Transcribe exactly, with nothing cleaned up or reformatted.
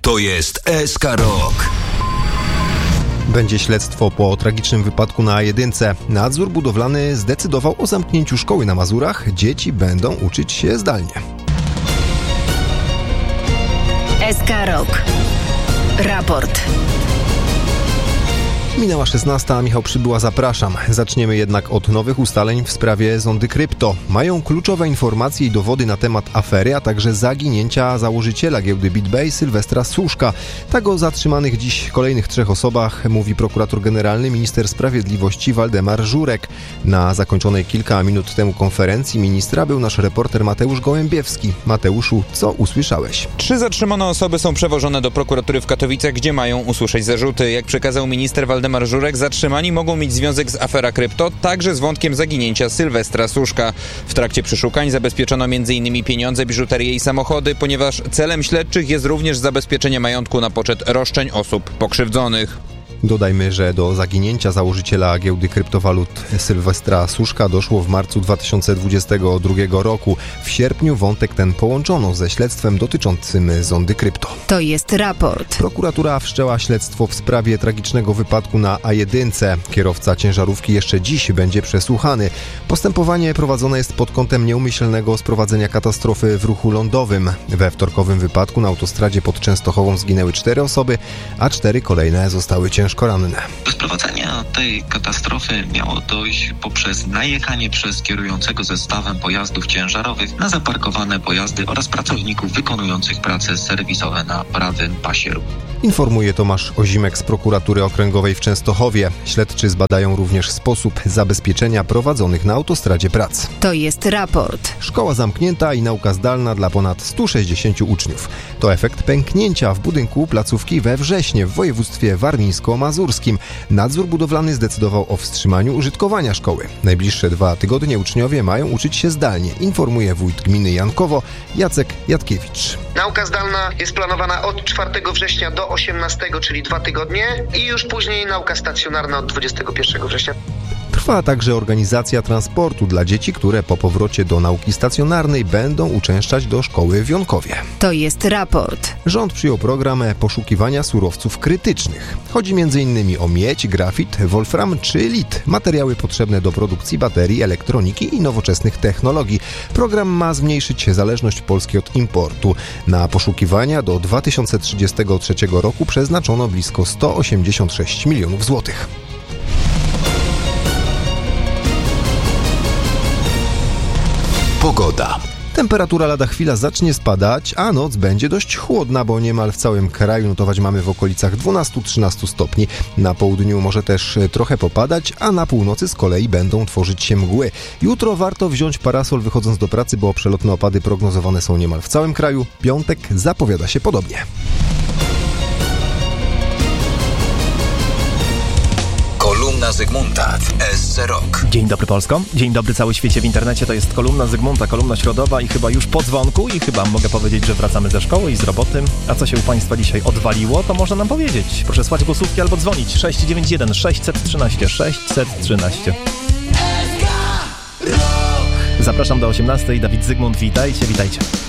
To jest S K Rock. Będzie śledztwo po tragicznym wypadku na A jeden. Nadzór budowlany zdecydował o zamknięciu szkoły na Mazurach. Dzieci będą uczyć się zdalnie. S K Rock. Raport. Minęła szesnasta, Michał Przybyła, zapraszam. Zaczniemy jednak od nowych ustaleń w sprawie Zondy Krypto. Mają kluczowe informacje i dowody na temat afery, a także zaginięcia założyciela giełdy BitBay Sylwestra Suszka. Tak o zatrzymanych dziś kolejnych trzech osobach mówi prokurator generalny, minister sprawiedliwości Waldemar Żurek. Na zakończonej kilka minut temu konferencji ministra był nasz reporter Mateusz Gołębiewski. Mateuszu, co usłyszałeś? Trzy zatrzymane osoby są przewożone do prokuratury w Katowicach, gdzie mają usłyszeć zarzuty. Jak przekazał minister Waldemar Żurek, zatrzymani mogą mieć związek z afera krypto, także z wątkiem zaginięcia Sylwestra Suszka. W trakcie przeszukań zabezpieczono między innymi pieniądze, biżuterię i samochody, ponieważ celem śledczych jest również zabezpieczenie majątku na poczet roszczeń osób pokrzywdzonych. Dodajmy, że do zaginięcia założyciela giełdy kryptowalut Sylwestra Suszka doszło w marcu dwa tysiące dwudziestego drugiego roku. W sierpniu wątek ten połączono ze śledztwem dotyczącym Zondy Krypto. To jest raport. Prokuratura wszczęła śledztwo w sprawie tragicznego wypadku na A jeden. Kierowca ciężarówki jeszcze dziś będzie przesłuchany. Postępowanie prowadzone jest pod kątem nieumyślnego sprowadzenia katastrofy w ruchu lądowym. We wtorkowym wypadku na autostradzie pod Częstochową zginęły cztery osoby, a cztery kolejne zostały ciężko ranne. Do sprowadzenia tej katastrofy miało dojść poprzez najechanie przez kierującego zestawem pojazdów ciężarowych na zaparkowane pojazdy oraz pracowników wykonujących prace serwisowe na prawym pasie ruchu. Informuje Tomasz Ozimek z prokuratury okręgowej w Częstochowie. Śledczy zbadają również sposób zabezpieczenia prowadzonych na autostradzie prac. To jest raport. Szkoła zamknięta i nauka zdalna dla ponad stu sześćdziesięciu uczniów. To efekt pęknięcia w budynku placówki we Wrześnie w województwie warmińsko-mazurskim. Nadzór budowlany zdecydował o wstrzymaniu użytkowania szkoły. Najbliższe dwa tygodnie uczniowie mają uczyć się zdalnie, informuje wójt gminy Jankowo Jacek Jatkiewicz. Nauka zdalna jest planowana od czwartego września do osiemnastego, czyli dwa tygodnie, i już później nauka stacjonarna od dwudziestego pierwszego września. Trwa także organizacja transportu dla dzieci, które po powrocie do nauki stacjonarnej będą uczęszczać do szkoły w Jonkowie. To jest raport. Rząd przyjął program poszukiwania surowców krytycznych. Chodzi między innymi o miedź, grafit, wolfram czy lit. Materiały potrzebne do produkcji baterii, elektroniki i nowoczesnych technologii. Program ma zmniejszyć zależność Polski od importu. Na poszukiwania do dwa tysiące trzydziestego trzeciego roku przeznaczono blisko sto osiemdziesiąt sześć milionów złotych. Pogoda. Temperatura lada chwila zacznie spadać, a noc będzie dość chłodna, bo niemal w całym kraju notować mamy w okolicach dwunastu do trzynastu stopni. Na południu może też trochę popadać, a na północy z kolei będą tworzyć się mgły. Jutro warto wziąć parasol wychodząc do pracy, bo przelotne opady prognozowane są niemal w całym kraju. Piątek zapowiada się podobnie. Kolumna Zygmunta w S C Rock. Dzień dobry Polsko, dzień dobry cały świecie w internecie, to jest kolumna Zygmunta, kolumna środowa i chyba już po dzwonku i chyba mogę powiedzieć, że wracamy ze szkoły i z roboty. A co się u Państwa dzisiaj odwaliło, to można nam powiedzieć. Proszę słać głosówki albo dzwonić sześć dziewięć jeden sześć jeden trzy sześć jeden trzy. Zapraszam do osiemnastej, Dawid Zygmunt, witajcie, witajcie.